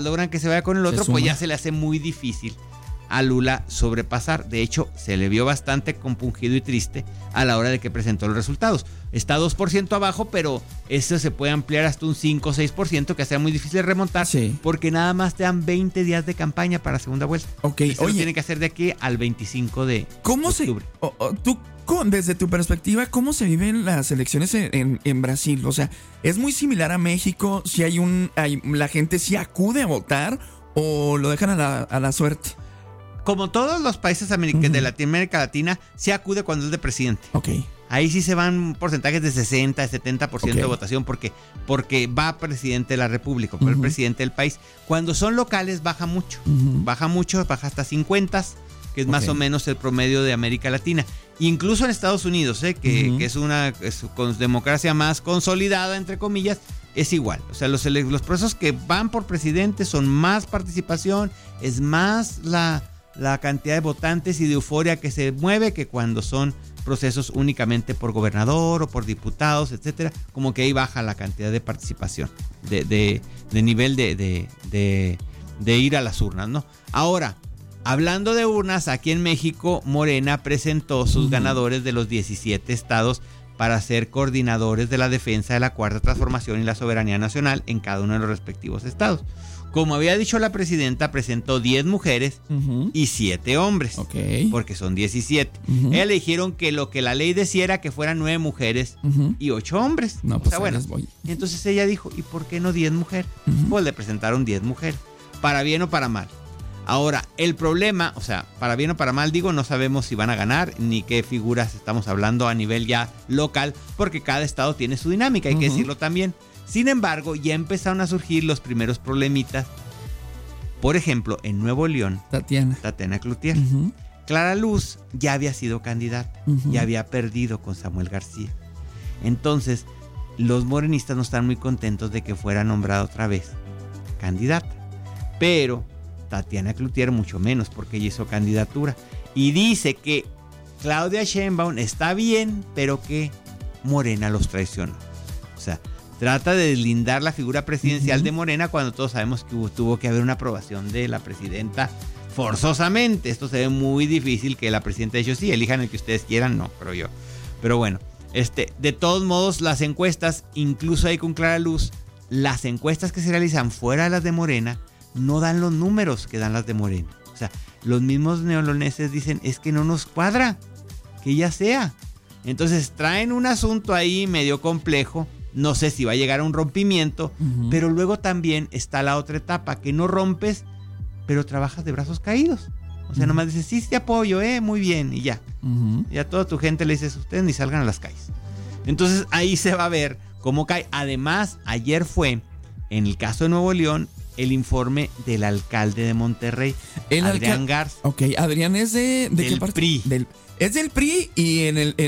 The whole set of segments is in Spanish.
logran que se vaya con el otro, pues ya se le hace muy difícil a Lula sobrepasar. De hecho, se le vio bastante compungido y triste a la hora de que presentó los resultados. Está 2% abajo, pero eso se puede ampliar hasta un 5 o 6%, que sea muy difícil remontar, porque nada más te dan 20 días de campaña para segunda vuelta. Ok, eso lo tienen que hacer de aquí al 25 de octubre. Tú, desde tu perspectiva, ¿cómo se viven las elecciones en Brasil? O sea, ¿es muy similar a México? Si la gente sí acude a votar o lo dejan a la suerte. Como todos los países de América Latina, se acude cuando es de presidente. Ok. Ahí sí se van porcentajes de 60, 70% de votación porque va presidente de la República, el presidente del país. Cuando son locales baja mucho, baja hasta 50, que es más o menos el promedio de América Latina. Incluso en Estados Unidos, que es una con democracia más consolidada, entre comillas, es igual. O sea, los procesos que van por presidente son más participación, es más la cantidad de votantes y de euforia que se mueve que cuando son procesos únicamente por gobernador o por diputados, etcétera, como que ahí baja la cantidad de participación, de nivel de ir a las urnas, ¿no? Ahora, hablando de urnas, aquí en México, Morena presentó sus ganadores de los 17 estados para ser coordinadores de la defensa de la Cuarta Transformación y la soberanía nacional en cada uno de los respectivos estados. Como había dicho la presidenta, presentó 10 mujeres y 7 hombres, porque son 17. Ella le dijeron que lo que la ley decía era que fueran 9 mujeres y 8 hombres. No, pues bueno. Entonces ella dijo, ¿y por qué no 10 mujeres? Pues le presentaron 10 mujeres, para bien o para mal. Ahora, el problema, o sea, para bien o para mal, digo, no sabemos si van a ganar, ni qué figuras estamos hablando a nivel ya local, porque cada estado tiene su dinámica, hay que decirlo también. Sin embargo, ya empezaron a surgir los primeros problemitas. Por ejemplo, en Nuevo León, Tatiana Cloutier. Clara Luz ya había sido candidata y había perdido con Samuel García. Entonces, los morenistas no están muy contentos de que fuera nombrada otra vez candidata. Pero Tatiana Cloutier mucho menos, porque ella hizo candidatura. Y dice que Claudia Sheinbaum está bien, pero que Morena los traicionó. O sea, trata de deslindar la figura presidencial de Morena cuando todos sabemos que tuvo que haber una aprobación de la presidenta forzosamente. Esto se ve muy difícil que la presidenta haya dicho, sí, elijan el que ustedes quieran, no, creo yo. Pero bueno, de todos modos, las encuestas, incluso ahí con Clara Luz, las encuestas que se realizan fuera de las de Morena, no dan los números que dan las de Morena. O sea, los mismos neoloneses dicen, es que no nos cuadra, que ya sea. Entonces traen un asunto ahí medio complejo. No sé si va a llegar a un rompimiento, pero luego también está la otra etapa, que no rompes, pero trabajas de brazos caídos. O sea, nomás dices, sí, te apoyo, muy bien, y ya. Y a toda tu gente le dices, ustedes ni salgan a las calles. Entonces ahí se va a ver cómo cae. Además, ayer fue, en el caso de Nuevo León, el informe del alcalde de Monterrey, Adrián Garza. Ok, Adrián es ¿de qué parte? PRI. Es del PRI y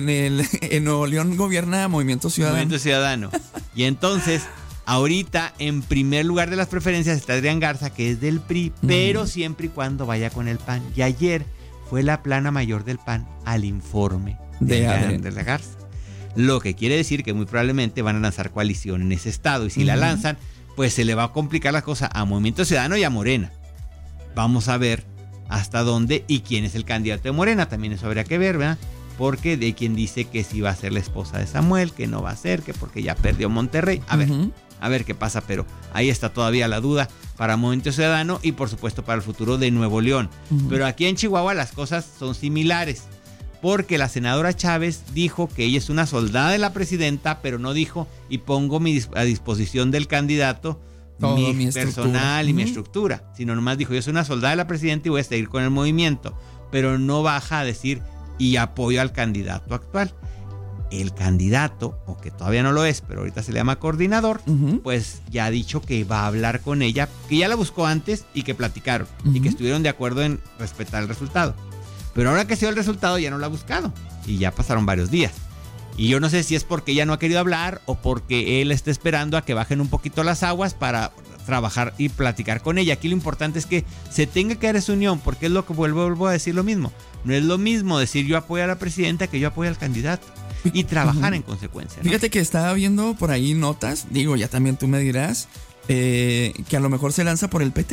en Nuevo León gobierna Movimiento Ciudadano. Y entonces, ahorita, en primer lugar de las preferencias está Adrián Garza, que es del PRI, pero siempre y cuando vaya con el PAN. Y ayer fue la plana mayor del PAN al informe de la Garza. Lo que quiere decir que muy probablemente van a lanzar coalición en ese estado. Y si la lanzan, pues se le va a complicar la cosa a Movimiento Ciudadano y a Morena. Vamos a ver hasta dónde y quién es el candidato de Morena. También eso habría que ver, ¿verdad? Porque de quien dice que sí va a ser la esposa de Samuel, que no va a ser, que porque ya perdió Monterrey. A ver qué pasa, pero ahí está todavía la duda para Movimiento Ciudadano y por supuesto para el futuro de Nuevo León. Pero aquí en Chihuahua las cosas son similares, porque la senadora Chávez dijo que ella es una soldada de la presidenta, pero no dijo, y pongo a disposición del candidato mi personal y mi estructura, sino nomás dijo, yo soy una soldada de la presidenta y voy a seguir con el movimiento, pero no baja a decir y apoyo al candidato actual. El candidato, o que todavía no lo es, pero ahorita se le llama coordinador, pues ya ha dicho que va a hablar con ella, que ya la buscó antes y que platicaron y que estuvieron de acuerdo en respetar el resultado. Pero ahora que se dio el resultado ya no la ha buscado y ya pasaron varios días. Y yo no sé si es porque ella no ha querido hablar o porque él está esperando a que bajen un poquito las aguas para trabajar y platicar con ella. Aquí lo importante es que se tenga que dar esa unión, porque es lo que vuelvo a decir lo mismo. No es lo mismo decir yo apoyo a la presidenta que yo apoyo al candidato. Y trabajar en consecuencia, ¿no? Fíjate que estaba viendo por ahí notas, digo, ya también tú me dirás, que a lo mejor se lanza por el PT.